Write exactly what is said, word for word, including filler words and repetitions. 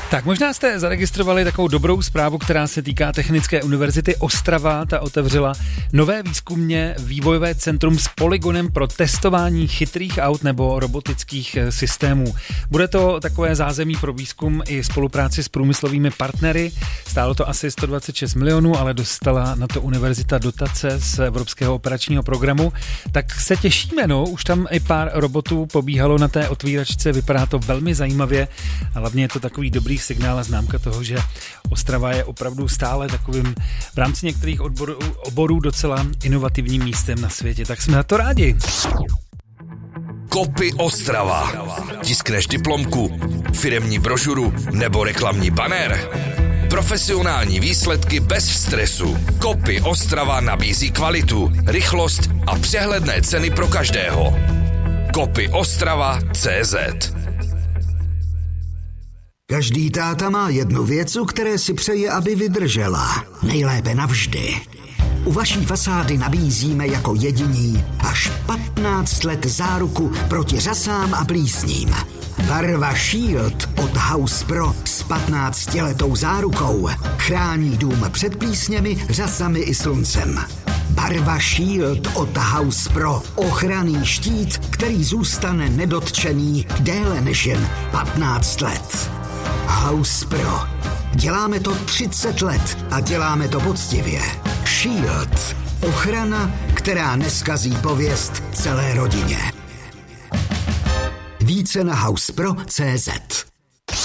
Tak možná jste zaregistrovali takovou dobrou zprávu, která se týká Technické univerzity Ostrava. Ta otevřela nové výzkumně vývojové centrum s polygonem pro testování chytrých aut nebo robotických systémů. Bude to takové zázemí pro výzkum i spolupráci s průmyslovými partnery. Stálo to asi sto dvacet šest milionů, ale dostala na to univerzita dotace z Evropského operačního programu. Tak se těšíme, no, už tam i pár robotů pobíhalo na té otvíračce, vypadá to velmi zajímavě a hlavně je to takový dobrý signál a známka toho, že Ostrava je opravdu stále takovým v rámci některých odborů, oborů docela inovativním místem na světě. Tak jsme na to rádi. Kopy Ostrava. Tiskneš diplomku, firemní brožuru nebo reklamní banner? Profesionální výsledky bez stresu. Kopy Ostrava nabízí kvalitu, rychlost a přehledné ceny pro každého. Kopy Ostrava tečka cé zet. Každý táta má jednu věc, u které si přeje, aby vydržela. Nejlépe navždy. U vaší fasády nabízíme jako jediní až patnáct let záruku proti řasám a plísním. Barva Shield od House Pro s patnáctiletou zárukou chrání dům před plísněmi, řasami i sluncem. Barva Shield od House Pro. Ochranný štít, který zůstane nedotčený déle než jen patnáct let. House Pro. Děláme to třicet let a děláme to poctivě. Shield. Ochrana, která neskazí pověst celé rodině. Více na house pro tečka cé zet.